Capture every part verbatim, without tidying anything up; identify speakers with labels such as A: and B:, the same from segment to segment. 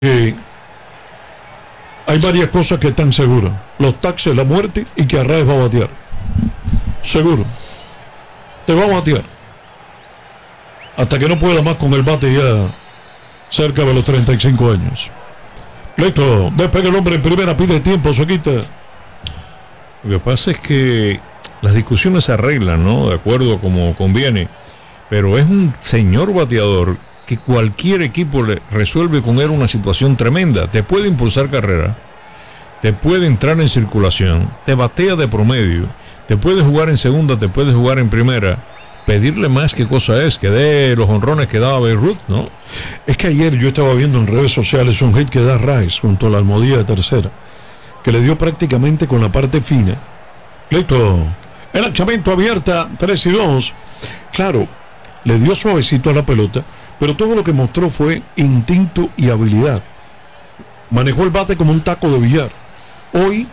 A: Eh, hay varias cosas que están seguras: los taxes, la muerte y que Arraez va a batear. Seguro. Te va a batear. Hasta que no pueda más con el bate ya cerca de los treinta y cinco años. Listo, despega el hombre en primera, pide tiempo, se quita.
B: Lo que pasa es que las discusiones se arreglan, ¿no? De acuerdo como conviene. Pero es un señor bateador que cualquier equipo le resuelve con él una situación tremenda. Te puede impulsar carrera, te puede entrar en circulación, te batea de promedio, te puede jugar en segunda, te puede jugar en primera. Pedirle más, ¿qué cosa es? Que dé los honrones que daba Beirut, ¿no?
A: Es que ayer yo estaba viendo en redes sociales un hit que da Arraez junto a la almohadilla de tercera, que le dio prácticamente con la parte fina. Listo. El lanzamiento abierta, tres y dos. Claro, le dio suavecito a la pelota, pero todo lo que mostró fue instinto y habilidad. Manejó el bate como un taco de billar. Hoy,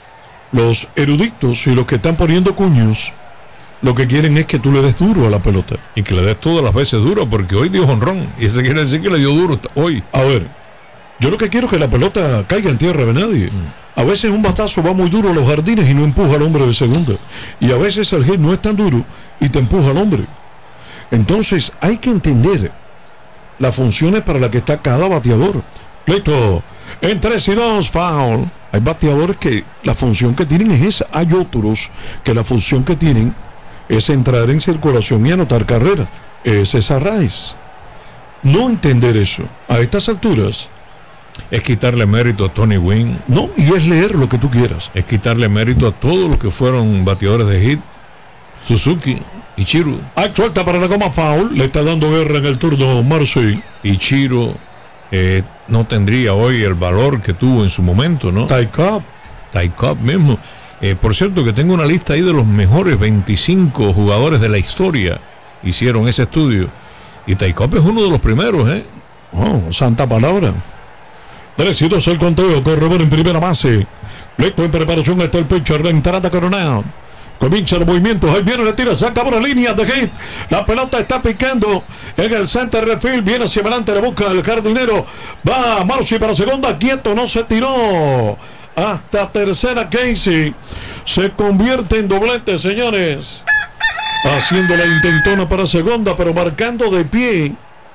A: los eruditos y los que están poniendo cuños, lo que quieren es que tú le des duro a la pelota.
B: Y que le des todas las veces duro, porque hoy dio jonrón. Y eso quiere decir que le dio duro hoy.
A: A ver, yo lo que quiero es que la pelota caiga en tierra de nadie. Mm. A veces un batazo va muy duro a los jardines y no empuja al hombre de segunda. Y a veces el hit no es tan duro y te empuja al hombre. Entonces hay que entender las funciones para las que está cada bateador. Listo. En tres y dos, foul. Hay bateadores que la función que tienen es esa. Hay otros que la función que tienen es entrar en circulación y anotar carrera. Ese es Arraez. No entender eso a estas alturas
B: es quitarle mérito a Tony Gwynn.
A: No, y es leer lo que tú quieras.
B: Es quitarle mérito a todos los que fueron bateadores de hit. Suzuki, Ichiro.
A: Hay suelta para la goma, foul. Le está dando guerra en el turno Marcy.
B: Ichiro eh, no tendría hoy el valor que tuvo en su momento, ¿no?
A: Ty Cobb.
B: Ty Cobb mismo. Eh, por cierto, que tengo una lista ahí de los mejores veinticinco jugadores de la historia. Hicieron ese estudio. Y Ty Cobb es uno de los primeros, ¿eh?
A: Oh, santa palabra. tres y dos el conteo. Corredor en primera base. Listo, en preparación está el pitcher. La entrada Coronado. Comienza los movimientos. Ahí viene, le tira, saca por la línea de hit. La pelota está picando en el center field. Viene hacia adelante, la busca el jardinero. Va Marcy para segunda. Quieto, no se tiró. Hasta tercera, Casey. Se convierte en doblete, señores. Haciendo la intentona para segunda, pero marcando de pie.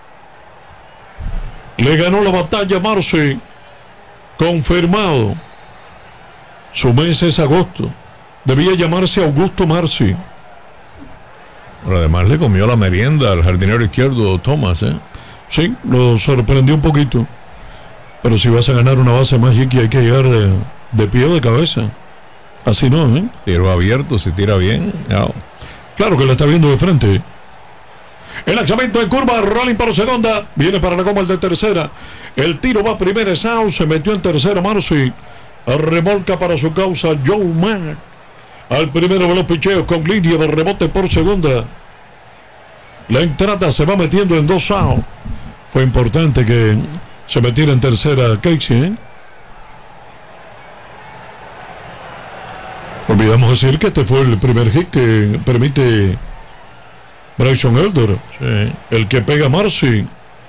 A: Le ganó la batalla Marcy. Confirmado. Su mes es agosto. Debía llamarse Augusto Marcy.
B: Pero además le comió la merienda al jardinero izquierdo Thomas, ¿eh?
A: Sí, lo sorprendió un poquito. Pero si vas a ganar una base más, Jiki, hay que llegar de, de pie o de cabeza. Así no, ¿eh?
B: Tiro abierto, si tira bien. No.
A: Claro que lo está viendo de frente. El lanzamiento en curva, rolling por segunda. Viene para la goma el de tercera. El tiro va a primera, es out. Se metió en tercera, Marcy. Remolca para su causa Joe Mack. Al primero de los picheos con línea de rebote por segunda. La entrada se va metiendo en dos out. Fue importante que se metiera en tercera Casey, ¿eh? Olvidamos decir que este fue el primer hit que permite Bryson Elder.
B: Sí.
A: El que pega Marcy.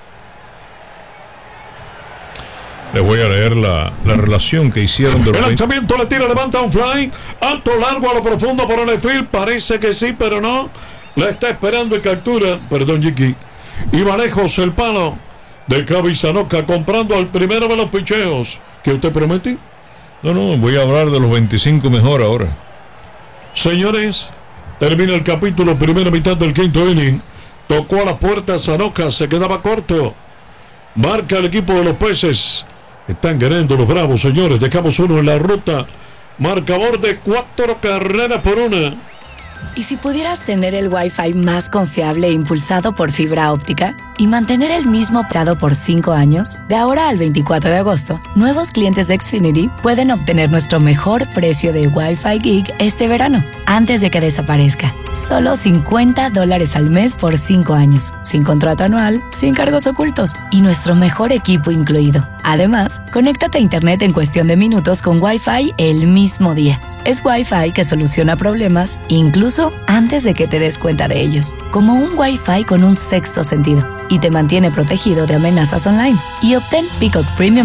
B: Le voy a leer la, la relación que hicieron de los
A: el lanzamiento, le tira, levanta un fly. Alto, largo, a lo profundo por el field. Parece que sí, pero no. La está esperando y captura. Perdón, Jiki. Iba lejos el palo de Kabi Sanoka, comprando al primero de los picheos. ¿Qué usted promete?
B: No, no, voy a hablar de los veinticinco mejor ahora.
A: Señores, termina el capítulo, primera mitad del quinto inning. Tocó a la puerta Sanoka, se quedaba corto. Marca el equipo de los Peces. Están ganando los Bravos, señores. Dejamos uno en la ruta. Marcador de cuatro carreras por una.
C: ¿Y si pudieras tener el Wi-Fi más confiable e impulsado por fibra óptica y mantener el mismo optado por cinco años? De ahora al veinticuatro de agosto, nuevos clientes de Xfinity pueden obtener nuestro mejor precio de Wi-Fi Gig este verano, antes de que desaparezca. Solo cincuenta dólares al mes por cinco años, sin contrato anual, sin cargos ocultos y nuestro mejor equipo incluido. Además, conéctate a internet en cuestión de minutos con Wi-Fi el mismo día. Es Wi-Fi que soluciona problemas incluso antes de que te des cuenta de ellos. Como un Wi-Fi con un sexto sentido. y te mantiene protegido de amenazas online. Y obtén Peacock Premium